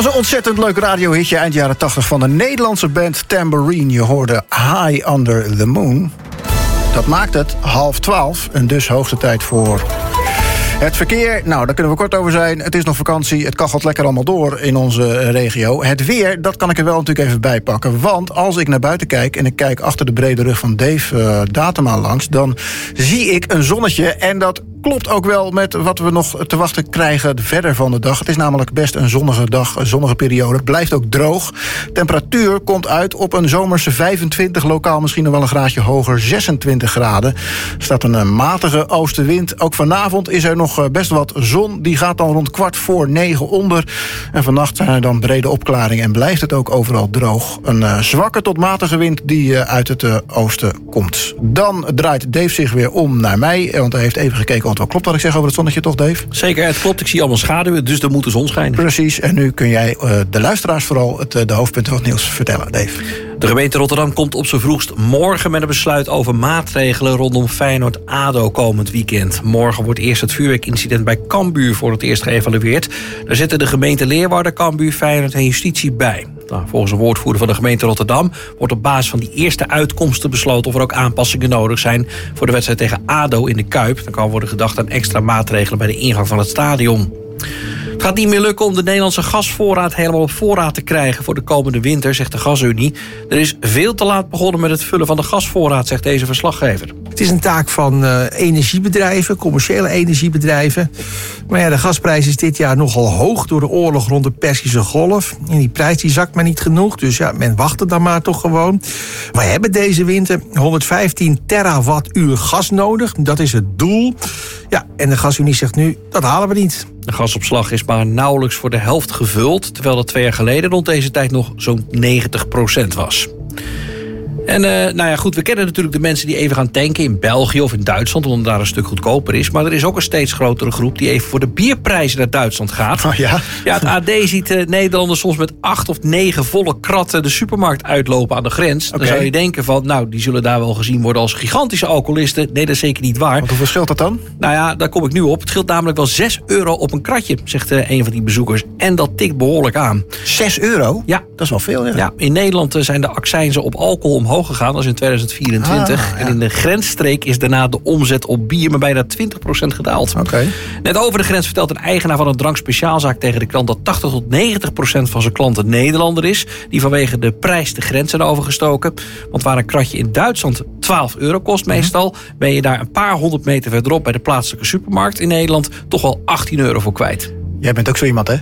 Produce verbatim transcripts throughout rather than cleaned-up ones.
was een ontzettend leuk radiohitje eind jaren tachtig van de Nederlandse band Tambourine. Je hoorde High Under the Moon. Dat maakt het half twaalf en dus hoogste tijd voor het verkeer. Nou, daar kunnen we kort over zijn. Het is nog vakantie, het kachelt lekker allemaal door in onze regio. Het weer, dat kan ik er wel natuurlijk even bij pakken. Want als ik naar buiten kijk en ik kijk achter de brede rug van Dave uh, Datema langs, dan zie ik een zonnetje en dat klopt ook wel met wat we nog te wachten krijgen verder van de dag. Het is namelijk best een zonnige dag, een zonnige periode. Het blijft ook droog. Temperatuur komt uit op een zomerse vijfentwintig, lokaal misschien nog wel een graadje hoger, zesentwintig graden. Er staat een matige oostenwind. Ook vanavond is er nog best wat zon. Die gaat dan rond kwart voor negen onder. En vannacht zijn er dan brede opklaringen en blijft het ook overal droog. Een uh, zwakke tot matige wind die uh, uit het uh, oosten komt. Dan draait Dave zich weer om naar mij, want hij heeft even gekeken. Want wat klopt wat ik zeg over het zonnetje, toch, Dave? Zeker, het klopt. Ik zie allemaal schaduwen, dus er moet de zon schijnen. Precies, en nu kun jij uh, de luisteraars vooral het, uh, de hoofdpunten van het nieuws vertellen, Dave. De gemeente Rotterdam komt op zijn vroegst morgen met een besluit over maatregelen rondom Feyenoord-A D O komend weekend. Morgen wordt eerst het vuurwerkincident bij Cambuur voor het eerst geëvalueerd. Daar zitten de gemeente Leeuwarden, Cambuur, Feyenoord en Justitie bij. Nou, volgens een woordvoerder van de gemeente Rotterdam wordt op basis van die eerste uitkomsten besloten of er ook aanpassingen nodig zijn voor de wedstrijd tegen A D O in de Kuip. Dan kan worden gedacht aan extra maatregelen bij de ingang van het stadion. Het gaat niet meer lukken om de Nederlandse gasvoorraad helemaal op voorraad te krijgen voor de komende winter, zegt de Gasunie. Er is veel te laat begonnen met het vullen van de gasvoorraad, zegt deze verslaggever. Het is een taak van uh, energiebedrijven, commerciële energiebedrijven. Maar ja, de gasprijs is dit jaar nogal hoog door de oorlog rond de Perzische Golf. En die prijs die zakt maar niet genoeg, dus ja, men wacht er dan maar toch gewoon. We hebben deze winter honderdvijftien terawattuur gas nodig. Dat is het doel. Ja, en de Gasunie zegt nu, dat halen we niet. De gasopslag is maar nauwelijks voor de helft gevuld, terwijl dat twee jaar geleden rond deze tijd nog zo'n negentig procent was. En uh, nou ja, goed, we kennen natuurlijk de mensen die even gaan tanken in België of in Duitsland, omdat daar een stuk goedkoper is. Maar er is ook een steeds grotere groep die even voor de bierprijzen naar Duitsland gaat. Oh ja? Ja, het A D ziet uh, Nederlanders soms met acht of negen volle kratten de supermarkt uitlopen aan de grens. Okay. Dan zou je denken van, nou, die zullen daar wel gezien worden als gigantische alcoholisten. Nee, dat is zeker niet waar. Want hoeveel scheelt dat dan? Nou ja, daar kom ik nu op. Het scheelt namelijk wel zes euro op een kratje, zegt uh, een van die bezoekers. En dat tikt behoorlijk aan. zes euro? Ja. Dat is wel veel, ja. Ja, in Nederland uh, zijn de accijnzen op alcohol omhoog gegaan, als in tweeduizend vierentwintig. Ah, ja. En in de grensstreek is daarna de omzet op bier maar bijna twintig procent gedaald. Okay. Net over de grens vertelt een eigenaar van een drankspeciaalzaak tegen de krant dat tachtig tot negentig procent van zijn klanten Nederlander is, die vanwege de prijs de grens zijn overgestoken. Want waar een kratje in Duitsland twaalf euro kost meestal, ben je daar een paar honderd meter verderop bij de plaatselijke supermarkt in Nederland toch wel achttien euro voor kwijt. Jij bent ook zo iemand, hè?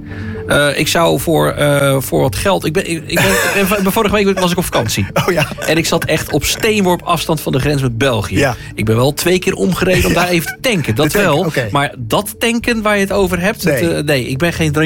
Uh, ik zou voor, uh, voor wat geld... Ik ben, ik, ik ben, vorige week was ik op vakantie. Oh ja. En ik zat echt op steenworp afstand van de grens met België. Ja. Ik ben wel twee keer omgereden om ja. daar even te tanken. Dat tanken, wel. Okay. Maar dat tanken waar je het over hebt... Nee, het, uh, nee ik ben geen